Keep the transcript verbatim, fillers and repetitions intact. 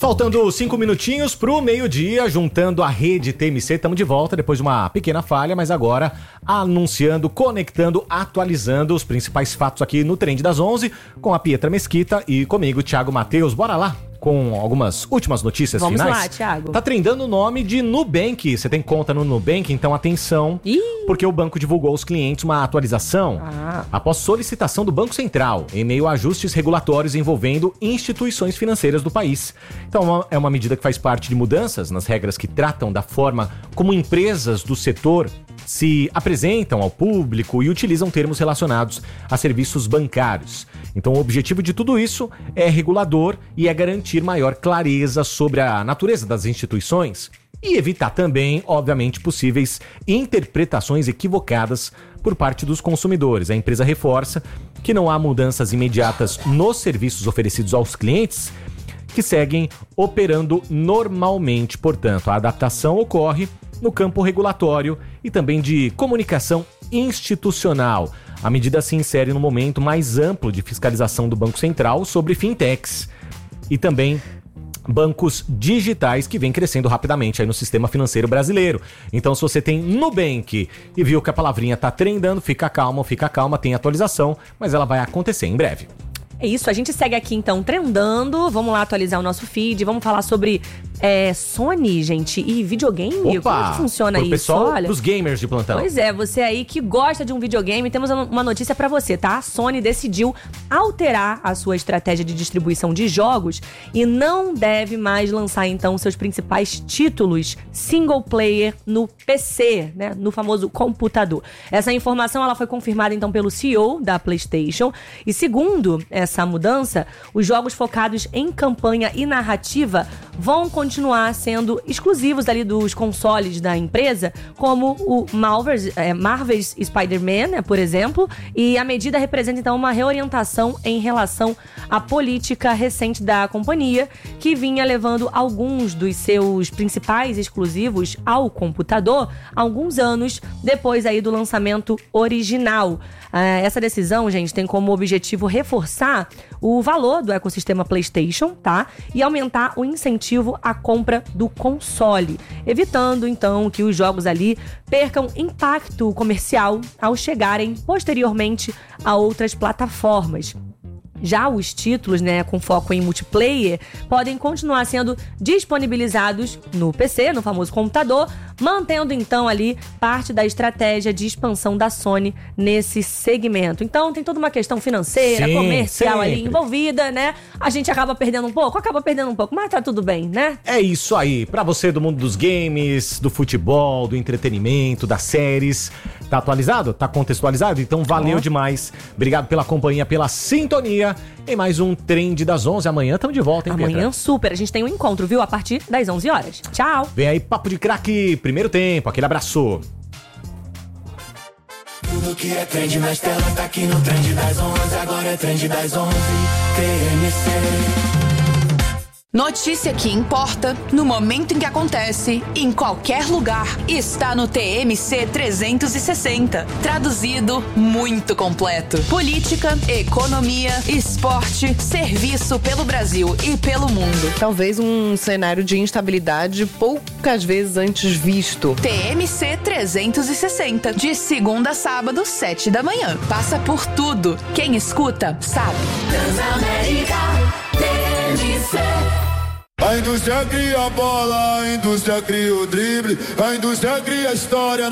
Faltando cinco minutinhos pro meio-dia, juntando a rede T M C, estamos de volta depois de uma pequena falha, mas agora anunciando, conectando, atualizando os principais fatos aqui no Trend das onze, com a Pietra Mesquita e comigo, Thiago Matheus. Bora lá com algumas últimas notícias Vamos finais. Vamos lá, Thiago. Tá trendando o nome de Nubank. Você tem conta no Nubank, então atenção, Ih. porque o banco divulgou aos clientes uma atualização ah. após solicitação do Banco Central, em meio a ajustes regulatórios envolvendo instituições financeiras do país. Então é uma medida que faz parte de mudanças nas regras que tratam da forma como empresas do setor se apresentam ao público e utilizam termos relacionados a serviços bancários. Então o objetivo de tudo isso é regulador e é garantir maior clareza sobre a natureza das instituições e evitar também, obviamente, possíveis interpretações equivocadas por parte dos consumidores. A empresa reforça que não há mudanças imediatas nos serviços oferecidos aos clientes, que seguem operando normalmente. Portanto, a adaptação ocorre no campo regulatório e também de comunicação institucional. A medida se insere no momento mais amplo de fiscalização do Banco Central sobre fintechs e também bancos digitais que vem crescendo rapidamente aí no sistema financeiro brasileiro. Então, se você tem Nubank e viu que a palavrinha tá trendando, fica calma, fica calma, tem atualização, mas ela vai acontecer em breve. É isso, a gente segue aqui então trendando, vamos lá atualizar o nosso feed, vamos falar sobre é, Sony, gente, e videogame. Opa, como que funciona pro isso? Pessoal, olha, pros gamers de plantão. Pois é, você aí que gosta de um videogame, temos uma notícia pra você, tá? A Sony decidiu alterar a sua estratégia de distribuição de jogos e não deve mais lançar então seus principais títulos single player no P C, né, no famoso computador. Essa informação ela foi confirmada então pelo C E O da PlayStation e segundo essa mudança, os jogos focados em campanha e narrativa vão continuar sendo exclusivos ali dos consoles da empresa, como o Marvel's, é, Marvel's Spider-Man, né, por exemplo, e a medida representa então uma reorientação em relação à política recente da companhia, que vinha levando alguns dos seus principais exclusivos ao computador alguns anos depois aí do lançamento original. Essa decisão, gente, tem como objetivo reforçar o valor do ecossistema PlayStation, tá? E aumentar o incentivo à compra do console, evitando, então, que os jogos ali percam impacto comercial ao chegarem posteriormente a outras plataformas. Já os títulos, né, com foco em multiplayer, podem continuar sendo disponibilizados no P C, no famoso computador, mantendo então ali parte da estratégia de expansão da Sony nesse segmento. Então tem toda uma questão financeira, Sim, comercial sempre. ali envolvida, né? A gente acaba perdendo um pouco, acaba perdendo um pouco, mas tá tudo bem, né? É isso aí. Pra você do mundo dos games, do futebol, do entretenimento, das séries, tá atualizado? Tá contextualizado? Então valeu oh. demais. Obrigado pela companhia, pela sintonia. Em mais um Trend das onze. Amanhã estamos de volta, hein, Amanhã Pietra? super. A gente tem um encontro, viu? A partir das onze horas. Tchau. Vem aí, Papo de Craque, primeiro tempo. Aquele abraço. Tudo que é trend nas telas tá aqui no Trend das onze. Agora é Trend das onze. T M C. Notícia que importa, no momento em que acontece, em qualquer lugar, está no T M C trezentos e sessenta. Traduzido, muito completo. Política, economia, esporte, serviço pelo Brasil e pelo mundo. Talvez um cenário de instabilidade poucas vezes antes visto. T M C trezentos e sessenta, de segunda a sábado, sete da manhã. Passa por tudo. Quem escuta, sabe. Transamérica, T M C. A indústria cria a bola, a indústria cria o drible, a indústria cria a história.